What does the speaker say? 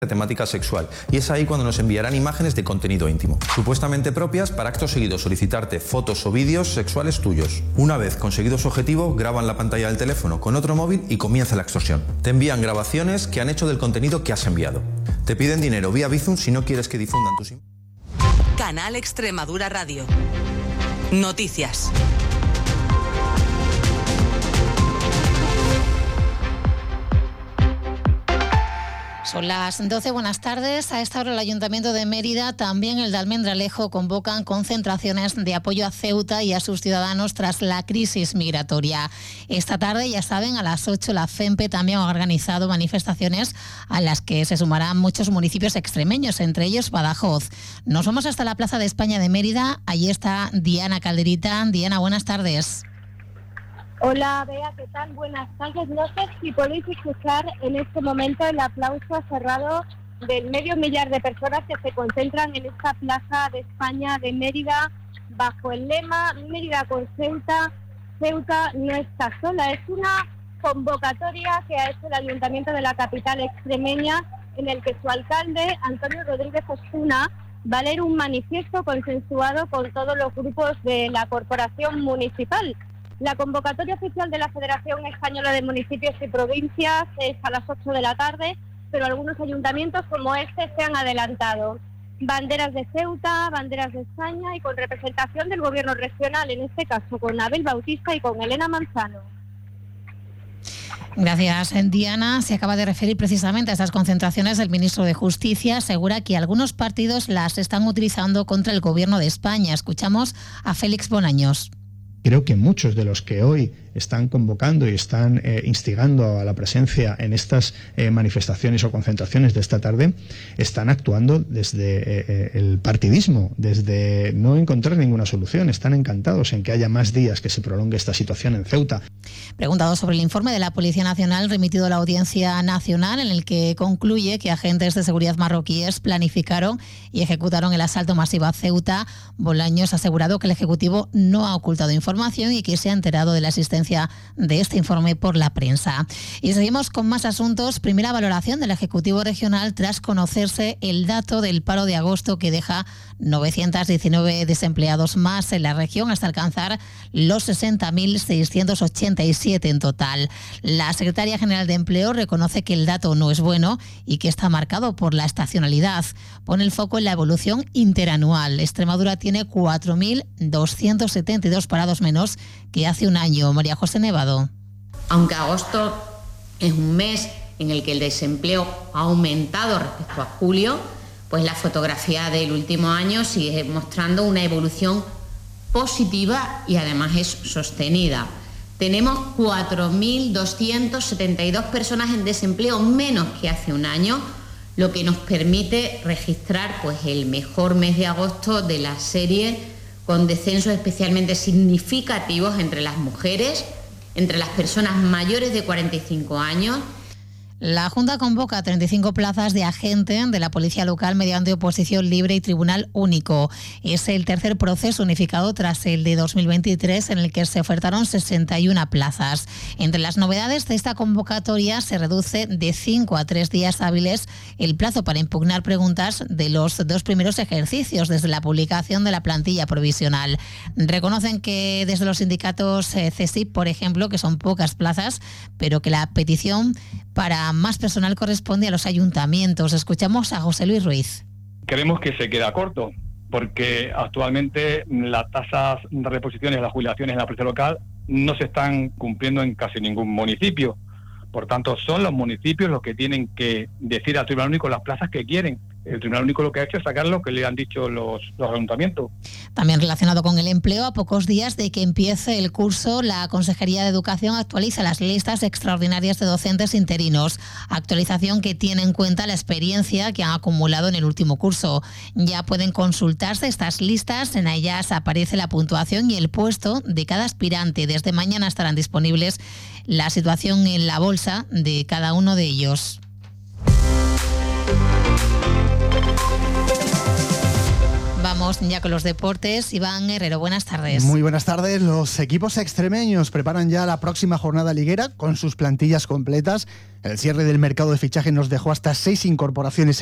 de temática sexual, y es ahí cuando nos enviarán imágenes de contenido íntimo, supuestamente propias, para acto seguido solicitarte fotos o vídeos sexuales tuyos. Una vez conseguido su objetivo, graban la pantalla del teléfono con otro móvil y comienza la extorsión. Te envían grabaciones que han hecho del contenido que has enviado. Te piden dinero vía Bizum si no quieres que difundan tus imágenes. Canal Extremadura Radio. Noticias. Son las 12, buenas tardes. A esta hora el Ayuntamiento de Mérida, también el de Almendralejo, convocan concentraciones de apoyo a Ceuta y a sus ciudadanos tras la crisis migratoria. Esta tarde, ya saben, a las 8 la FEMPE también ha organizado manifestaciones a las que se sumarán muchos municipios extremeños, entre ellos Badajoz. Nos vamos hasta la Plaza de España de Mérida. Allí está Diana Calderita. Diana, buenas tardes. Hola, Bea, ¿qué tal? Buenas tardes. No sé si podéis escuchar en este momento el aplauso cerrado del medio millar de personas que se concentran en esta Plaza de España de Mérida bajo el lema Mérida con Ceuta, Ceuta no está sola. Es una convocatoria que ha hecho el Ayuntamiento de la capital extremeña, en el que su alcalde, Antonio Rodríguez Osuna, va a leer un manifiesto consensuado con todos los grupos de la corporación municipal. La convocatoria oficial de la Federación Española de Municipios y Provincias es a las 8 de la tarde, pero algunos ayuntamientos como este se han adelantado. Banderas de Ceuta, banderas de España y con representación del Gobierno regional, en este caso con Abel Bautista y con Elena Manzano. Gracias, Diana. Se acaba de referir precisamente a estas concentraciones. El ministro de Justicia asegura que algunos partidos las están utilizando contra el Gobierno de España. Escuchamos a Félix Bolaños. Creo que muchos de los que hoy están convocando y están instigando a la presencia en estas manifestaciones o concentraciones de esta tarde están actuando desde el partidismo, desde no encontrar ninguna solución. Están encantados en que haya más días que se prolongue esta situación en Ceuta. Preguntado sobre el informe de la Policía Nacional remitido a la Audiencia Nacional, en el que concluye que agentes de seguridad marroquíes planificaron y ejecutaron el asalto masivo a Ceuta, Bolaños ha asegurado que el Ejecutivo no ha ocultado información y que se ha enterado de la existencia de este informe por la prensa. Y seguimos con más asuntos. Primera valoración del Ejecutivo Regional tras conocerse el dato del paro de agosto, que deja 919 desempleados más en la región hasta alcanzar los 60.687 en total. La Secretaria General de Empleo reconoce que el dato no es bueno y que está marcado por la estacionalidad. Pone el foco en la evolución interanual. Extremadura tiene 4.272 parados menos que hace un año. María José Nevado. Aunque agosto es un mes en el que el desempleo ha aumentado respecto a julio, pues la fotografía del último año sigue mostrando una evolución positiva y además es sostenida. Tenemos 4.272 personas en desempleo menos que hace un año, lo que nos permite registrar pues el mejor mes de agosto de la serie, con descensos especialmente significativos entre las mujeres, entre las personas mayores de 45 años. La Junta convoca 35 plazas de agente de la Policía Local mediante oposición libre y tribunal único. Es el tercer proceso unificado tras el de 2023, en el que se ofertaron 61 plazas. Entre las novedades de esta convocatoria se reduce de 5 a 3 días hábiles el plazo para impugnar preguntas de los 2 primeros ejercicios desde la publicación de la plantilla provisional. Reconocen que desde los sindicatos CESIP, por ejemplo, que son pocas plazas, pero que la petición para más personal corresponde a los ayuntamientos. Escuchamos a José Luis Ruiz. Creemos que se queda corto, porque actualmente las tasas de reposiciones de las jubilaciones en la policía local no se están cumpliendo en casi ningún municipio. Por tanto, son los municipios los que tienen que decir al Tribunal Único las plazas que quieren. El Tribunal Único lo que ha hecho es sacar lo que le han dicho los ayuntamientos. También relacionado con el empleo, a pocos días de que empiece el curso, la Consejería de Educación actualiza las listas extraordinarias de docentes interinos. Actualización que tiene en cuenta la experiencia que han acumulado en el último curso. Ya pueden consultarse estas listas, en ellas aparece la puntuación y el puesto de cada aspirante. Desde mañana estarán disponibles la situación en la bolsa de cada uno de ellos. Vamos Vamos ya con los deportes. Iván Herrero, buenas tardes. Muy buenas tardes. Los equipos extremeños preparan ya la próxima jornada liguera con sus plantillas completas. El cierre del mercado de fichaje nos dejó hasta 6 incorporaciones